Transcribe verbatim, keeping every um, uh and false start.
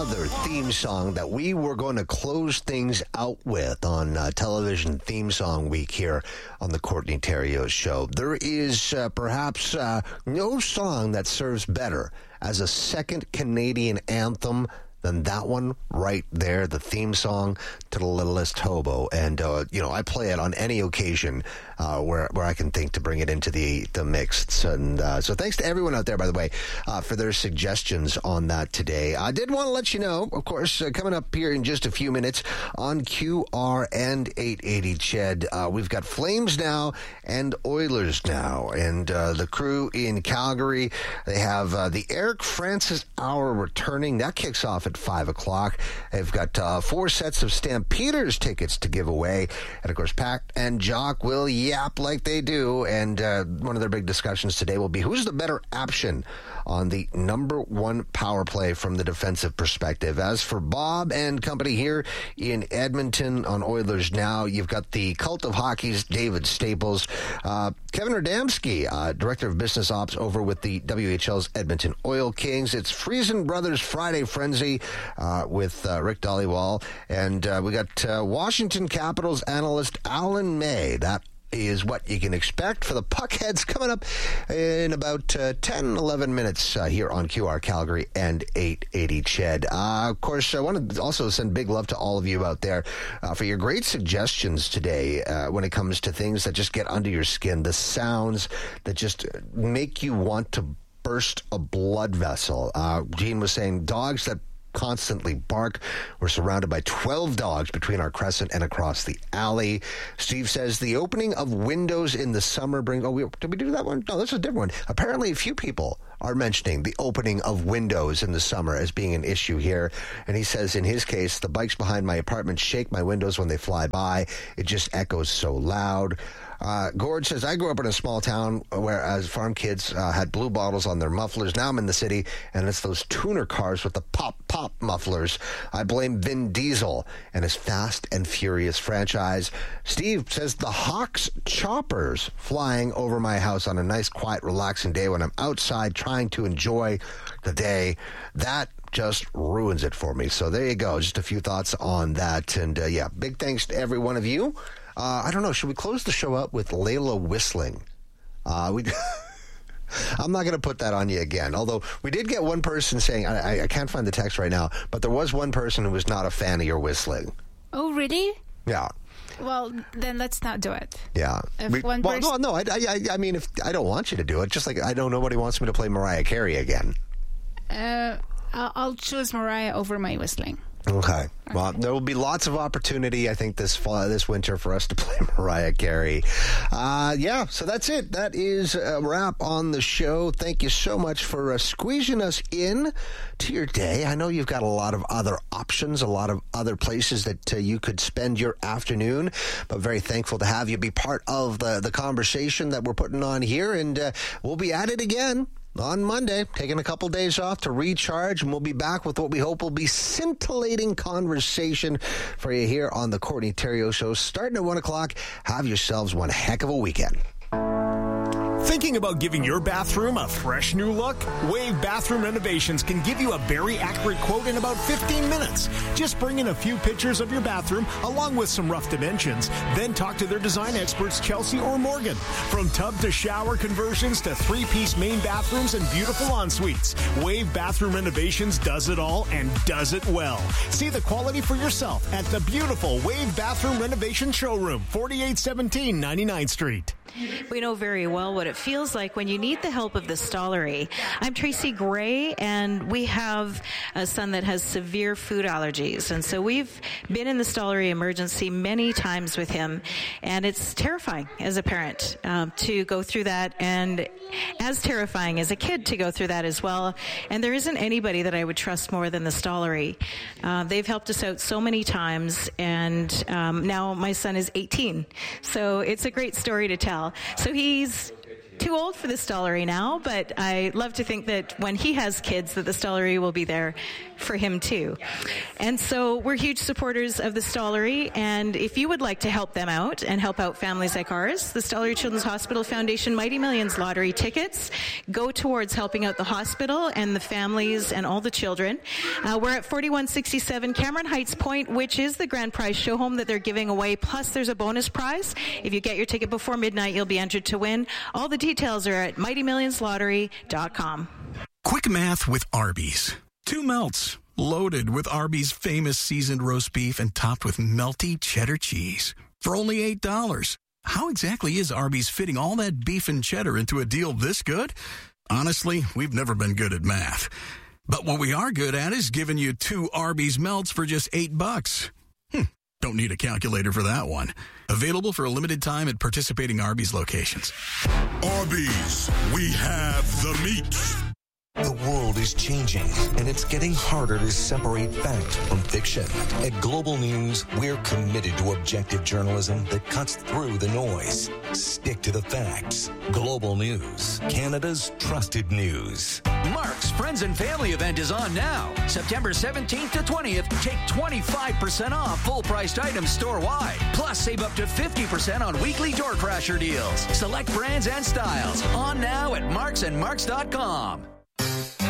another theme song that we were going to close things out with on uh, Television Theme Song Week here on the Courtney Theriault Show. There is uh, perhaps uh, no song that serves better as a second Canadian anthem than that one right there, the theme song to The Littlest Hobo. And, uh, you know, I play it on any occasion uh, where where I can think to bring it into the, the mix. And uh, so thanks to everyone out there, by the way, uh, for their suggestions on that today. I did want to let you know, of course, uh, coming up here in just a few minutes on Q R and eight eighty C H E D, uh, we've got Flames now and Oilers now. And uh, the crew in Calgary, they have uh, the Eric Francis Hour returning. That kicks off at five o'clock. They've got uh, four sets of Stampeders tickets to give away. And, of course, Pat and Jock will yap like they do. And uh, one of their big discussions today will be who's the better option on the number one power play from the defensive perspective. As for Bob and company here in Edmonton on Oilers Now, you've got the Cult of Hockey's David Staples, uh, Kevin Radamski, uh, Director of Business Ops over with the W H L's Edmonton Oil Kings. It's Friesen Brothers Friday Frenzy uh, with uh, Rick Dollywall. And uh, we got uh, Washington Capitals analyst Alan May. That is what you can expect for the Puckheads coming up in about uh, ten, eleven minutes uh, here on Q R Calgary and eight eighty C H E D. Uh, of course, I want to also send big love to all of you out there uh, for your great suggestions today uh, when it comes to things that just get under your skin, the sounds that just make you want to burst a blood vessel. Uh, Gene was saying dogs that constantly bark. We're surrounded by twelve dogs between our crescent and across the alley. Steve says the opening of windows in the summer brings... Oh, we, did we do that one? No, this is a different one. Apparently, a few people are mentioning the opening of windows in the summer as being an issue here. And he says, in his case, the bikes behind my apartment shake my windows when they fly by. It just echoes so loud. Uh, Gord says, I grew up in a small town where as farm kids uh, had blue bottles on their mufflers. Now I'm in the city, and it's those tuner cars with the pop-pop mufflers. I blame Vin Diesel and his Fast and Furious franchise. Steve says, the Hawks choppers flying over my house on a nice, quiet, relaxing day when I'm outside trying to enjoy the day. That just ruins it for me. So there you go. Just a few thoughts on that. And, uh, yeah, big thanks to every one of you. Uh, I don't know. Should we close the show up with Layla whistling? Uh, we. I'm not going to put that on you again. Although we did get one person saying, I, I can't find the text right now, but there was one person who was not a fan of your whistling. Oh, really? Yeah. Well, then let's not do it. Yeah. If we, one well, person... no, no. I, I, I mean, if I don't want you to do it, just like I don't nobody wants me to play Mariah Carey again. Uh, I'll, I'll choose Mariah over my whistling. Okay. Well, there will be lots of opportunity, I think, this fall, this winter for us to play Mariah Carey. Uh, yeah, so that's it. That is a wrap on the show. Thank you so much for uh, squeezing us in to your day. I know you've got a lot of other options, a lot of other places that uh, you could spend your afternoon, but very thankful to have you be part of the, the conversation that we're putting on here, and uh, we'll be at it again on Monday, taking a couple days off to recharge, and we'll be back with what we hope will be scintillating conversation for you here on the Courtney Theriault Show, starting at one o'clock. Have yourselves one heck of a weekend. Thinking about giving your bathroom a fresh new look? Wave Bathroom Renovations can give you a very accurate quote in about fifteen minutes. Just bring in a few pictures of your bathroom along with some rough dimensions. Then talk to their design experts, Chelsea or Morgan. From tub to shower conversions to three-piece main bathrooms and beautiful en-suites, Wave Bathroom Renovations does it all and does it well. See the quality for yourself at the beautiful Wave Bathroom Renovation Showroom, forty-eight seventeen ninety-ninth Street. We know very well what it feels like when you need the help of the Stollery. I'm Tracy Gray, and we have a son that has severe food allergies. And so we've been in the Stollery emergency many times with him, and it's terrifying as a parent um, to go through that, and as terrifying as a kid to go through that as well. And there isn't anybody that I would trust more than the Stollery. Uh, they've helped us out so many times, and um, now my son is eighteen. So it's a great story to tell. So he's too old for the Stollery now, but I love to think that when he has kids that the Stollery will be there for him too. And so we're huge supporters of the Stollery, and if you would like to help them out and help out families like ours, the Stollery Children's Hospital Foundation Mighty Millions lottery tickets go towards helping out the hospital and the families and all the children. Uh, we're at forty-one sixty-seven Cameron Heights Point, which is the grand prize show home that they're giving away, plus there's a bonus prize. If you get your ticket before midnight, you'll be entered to win. All the details are at mighty millions lottery dot com. Quick math with Arby's. Two melts, loaded with Arby's famous seasoned roast beef and topped with melty cheddar cheese for only eight dollars. How exactly is Arby's fitting all that beef and cheddar into a deal this good? Honestly, we've never been good at math. But what we are good at is giving you two Arby's melts for just eight bucks. Hmm, don't need a calculator for that one. Available for a limited time at participating Arby's locations. Arby's, we have the meat. The world is changing, and it's getting harder to separate fact from fiction. At Global News, we're committed to objective journalism that cuts through the noise. Stick to the facts. Global News, Canada's trusted news. Mark's Friends and Family event is on now. September seventeenth to twentieth, take twenty-five percent off full-priced items store-wide. Plus, save up to fifty percent on weekly door crasher deals. Select brands and styles. On now at marks and marks dot com.